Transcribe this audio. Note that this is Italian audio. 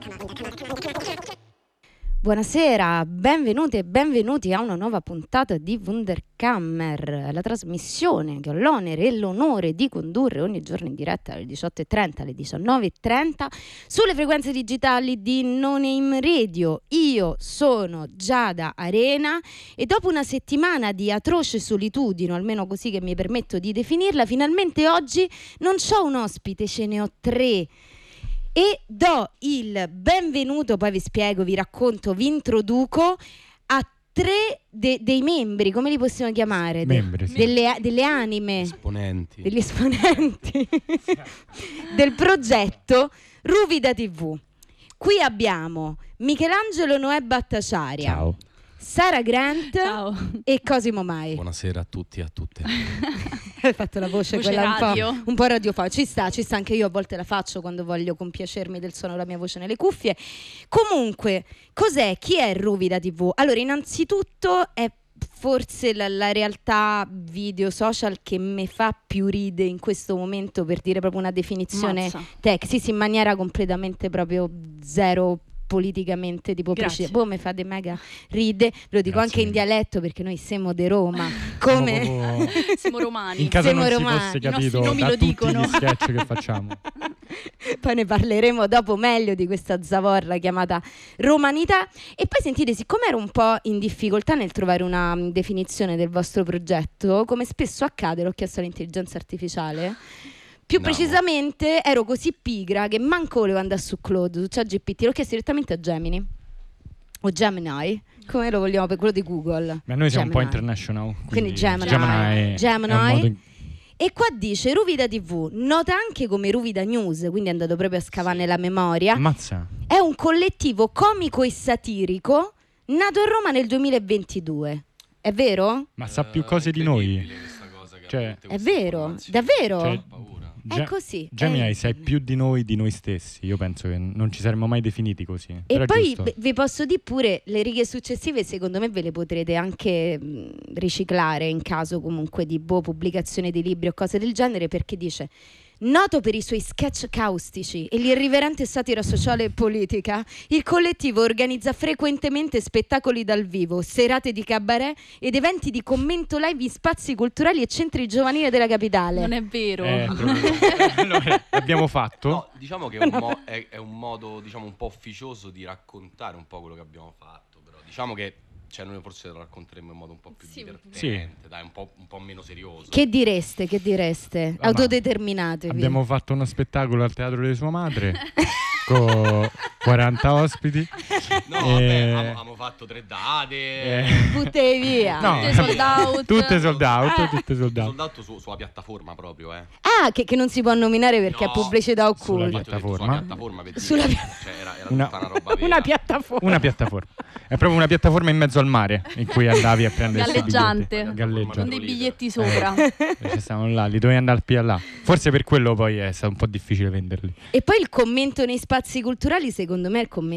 Buonasera, benvenute e benvenuti a una nuova puntata di Wunderkammer, la trasmissione che ho l'onere e l'onore di condurre ogni giorno in diretta alle 18:30, alle 19:30 sulle frequenze digitali di No Name Radio. Io sono Giada Arena e dopo una settimana di atroce solitudine, o almeno così che mi permetto di definirla, finalmente oggi non c'ho un ospite, ce ne ho tre. E do il benvenuto, poi vi spiego, vi racconto, vi introduco a tre dei membri, come li possiamo chiamare? Membri, sì. Delle anime, degli esponenti del progetto Ruvida TV. Qui abbiamo Michelangelo Noè Battaciaria. Ciao. Sara Grant. Ciao. E Cosimo Mai. Buonasera a tutti e a tutte. Hai fatto la voce quella un po' radiofonica. Ci sta, anche io a volte la faccio quando voglio compiacermi del suono della mia voce nelle cuffie. Comunque, chi è Ruvida TV? Allora, innanzitutto è forse la realtà video social che mi fa più ride in questo momento, per dire proprio una definizione in maniera completamente proprio zero politicamente tipo preciso. Mi fa de mega ride, ve lo dico anche in dialetto perché noi siamo de Roma. Come siamo romani. In caso siamo non romani. Si fosse capito nomi da lo tutti dicono. gli sketch che facciamo. Poi ne parleremo dopo meglio di questa zavorra chiamata romanità. E poi sentite, siccome ero un po' in difficoltà nel trovare una definizione del vostro progetto, come spesso accade, l'ho chiesto all'intelligenza artificiale. Più precisamente ero così pigra che manco volevo andare su Claude, su ChatGPT, l'ho chiesto direttamente a Gemini o Gemini, come lo vogliamo per quello di Google. Ma noi siamo Gemini. un po' international, quindi Gemini. È un modo E qua dice Ruvida TV, nota anche come Ruvida News, quindi è andato proprio a scavare nella memoria. Ammazza. È un collettivo comico e satirico nato a Roma nel 2022. È vero? Ma sa più cose di noi. Cioè, è vero, davvero? Cioè, è così. Gemini sai più di noi stessi. Io penso che non ci saremmo mai definiti così. E però poi vi posso dire pure, le righe successive secondo me ve le potrete anche riciclare in caso comunque di pubblicazione di libri o cose del genere, perché dice: noto per i suoi sketch caustici e l'irriverente satira sociale e politica, il collettivo organizza frequentemente spettacoli dal vivo, serate di cabaret ed eventi di commento live in spazi culturali e centri giovanili della capitale. Non è vero. Allora, l'abbiamo fatto. No, diciamo che è un modo, diciamo, un po' ufficioso di raccontare un po' quello che abbiamo fatto, però diciamo che noi forse lo racconteremo in modo un po' più divertente, dai, un po' meno serioso. Che direste? Autodeterminatevi. Abbiamo fatto uno spettacolo al teatro di sua madre con 40 ospiti. No, vabbè, abbiamo fatto 3 date. Buttei via. No, tutte sold out. Sold out sulla piattaforma proprio, Ah, che non si può nominare perché è pubblicità occulta. Sulla piattaforma per Sulla dire, era tutta una roba vera. Una piattaforma. È proprio una piattaforma in mezzo al mare in cui andavi a prendere galleggiante, galleggiante, con dei biglietti sopra. Ci stavano là, li dovevi andare al là. Forse per quello poi è stato un po' difficile venderli. E poi il commento nei spazi culturali, secondo me è il commento